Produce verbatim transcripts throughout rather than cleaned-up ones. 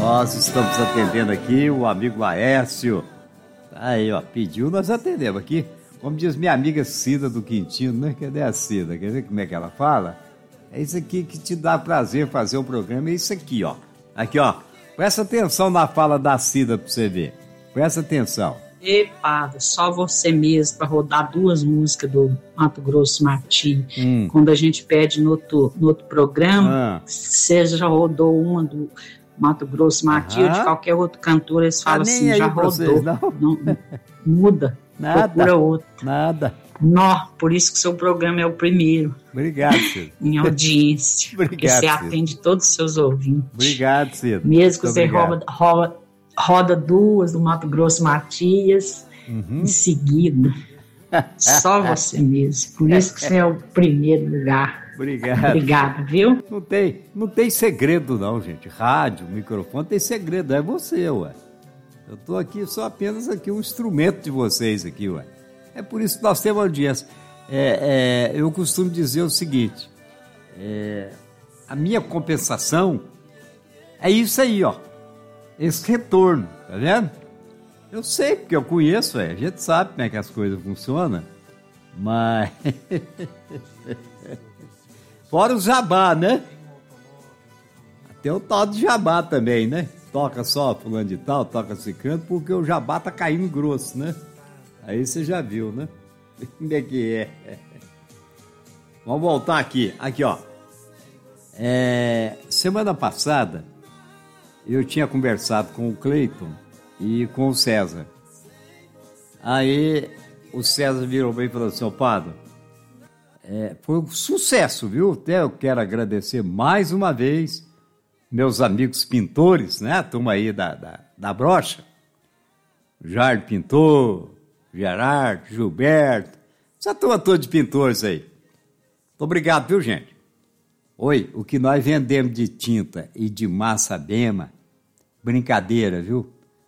Nós estamos atendendo aqui o amigo Laércio. Aí, ó, pediu, nós atendemos aqui. Como diz minha amiga Cida do Quintino, né? Cadê a Cida? Quer ver como é que ela fala? É isso aqui que te dá prazer fazer o programa, é isso aqui, ó. Aqui, ó. Presta atenção na fala da Cida pra você ver. Presta atenção. Ei, padre, só você mesmo para rodar duas músicas do Mato Grosso Martim. Hum. Quando a gente pede no outro, no outro programa, ah. você já rodou uma do Mato Grosso Martim ou de qualquer outro cantor, eles falam ah, assim, já rodou. Vocês, não? Não, muda, nada, procura outro. Nada. Nó, por isso que o seu programa é o primeiro. Obrigado, Cida. Em audiência. Obrigado, porque você Cida. atende todos os seus ouvintes. Obrigado, Cida. Mesmo que você roda, roda, roda duas do Mato Grosso Matias, uhum. em seguida. Só você mesmo. Por isso que você é o primeiro lugar. Obrigado. Obrigada, viu? Não tem, não tem segredo não, gente. Rádio, microfone, tem segredo. É você, ué. Eu tô aqui só apenas aqui um instrumento de vocês aqui, ué. É por isso que nós temos audiência. É, é, eu costumo dizer o seguinte, é, a minha compensação é isso aí, ó. Esse retorno, tá vendo? Eu sei, porque eu conheço, é, a gente sabe como é que as coisas funcionam, mas... Fora o jabá, né? Tem o tal de jabá também, né? Toca só fulano de tal, toca ciclano, porque o jabá tá caindo grosso, né? Aí você já viu, né? Como é que é? Vamos voltar aqui. Aqui, ó. É, semana passada, eu tinha conversado com o Cleiton e com o César. Aí, o César virou bem e falou assim, ó, padre, é, foi um sucesso, viu? Até eu quero agradecer mais uma vez meus amigos pintores, né? A turma aí da, da, da brocha. Jardim Pintor, Gerardo, Gilberto, essa turma toda de pintores aí. Muito obrigado, viu, gente? Oi, o que nós vendemos de tinta e de massa bema, brincadeira, viu?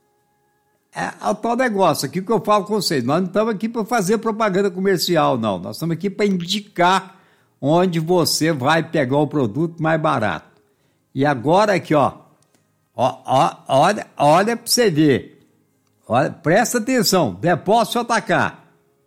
É, é o tal negócio aqui que eu falo com vocês. Nós não estamos aqui para fazer propaganda comercial, não. Nós estamos aqui para indicar onde você vai pegar o produto mais barato. E agora aqui, ó, ó, ó olha, olha para você ver. Olha, presta atenção, Depósito J K,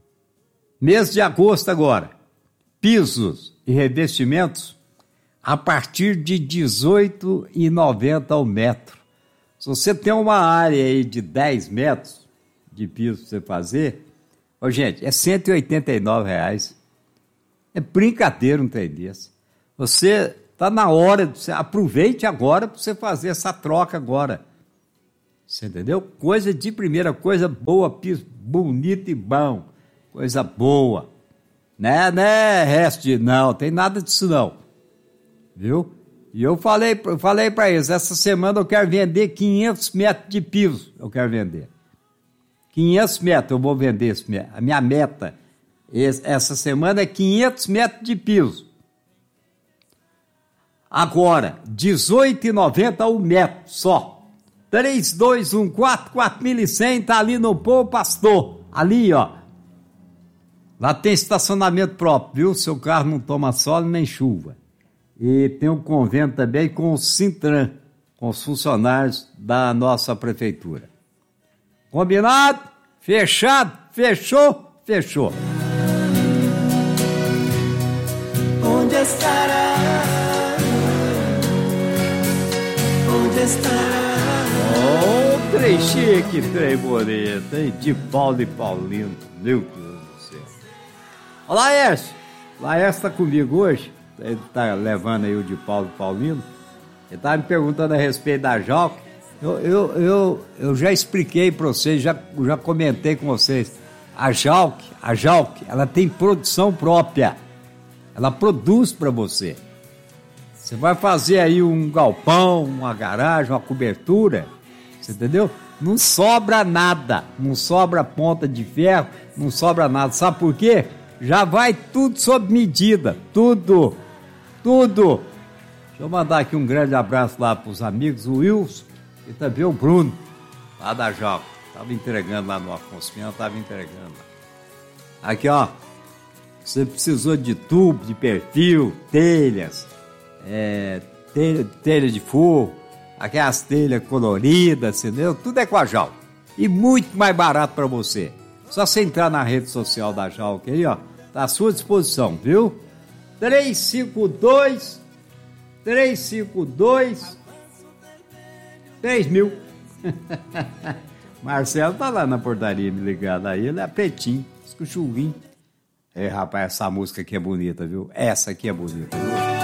mês de agosto agora, pisos e revestimentos a partir de dezoito reais e noventa centavos ao metro. Se você tem uma área aí de dez metros de piso para você fazer, ó, gente, é cento e oitenta e nove reais. É brincadeira um trem desse. Você está na hora, de você, aproveite agora para você fazer essa troca agora. Você entendeu? Coisa de primeira, coisa boa, piso bonito e bom. Coisa boa. Né, né, resto de... Não, tem nada disso não. Viu? E eu falei, eu falei para eles, essa semana eu quero vender quinhentos metros de piso. Eu quero vender. quinhentos metros eu vou vender. Esse, a minha meta esse, essa semana é quinhentos metros de piso. Agora, dezoito reais e noventa centavos o metro só. três dois um quatro, quatro mil e cem, tá ali no Pô Pastor. Ali, ó. Lá tem estacionamento próprio, viu? Seu carro não toma sol nem chuva. E tem um convênio também com o Sintran, com os funcionários da nossa prefeitura. Combinado? Fechado? Fechou? Fechou. Onde estará? Onde estará? Oh, trem chique, trem bonito, hein? De Paulo e Paulino, meu Deus do céu. Olá, Laércio. Laércio tá comigo hoje, ele tá levando aí o de Paulo e Paulino. Ele tá me perguntando a respeito da Jalc. Eu, eu, eu, eu já expliquei para vocês, já, já comentei com vocês. A Jalc, a Jalc, ela tem produção própria. Ela produz para você. Você vai fazer aí um galpão, uma garagem, uma cobertura, você entendeu? Não sobra nada, não sobra ponta de ferro, não sobra nada. Sabe por quê? Já vai tudo sob medida, tudo, tudo. Deixa eu mandar aqui um grande abraço lá para os amigos, o Wilson e também o Bruno, lá da Jalc. Estava entregando lá no Afonso Pena, estava entregando. Aqui, ó, você precisou de tubo, de perfil, telhas, é, telha, telha de forro, aquelas telhas coloridas, entendeu? Tudo é com a Jalk. E muito mais barato para você. Só você entrar na rede social da Jalk aí, ó. Tá à sua disposição, viu? três cinco dois, três cinco dois, três mil. Marcelo tá lá na portaria me ligando aí, ele é pretinho, com chuvinho. É, rapaz, essa música aqui é bonita, viu? Essa aqui é bonita, viu?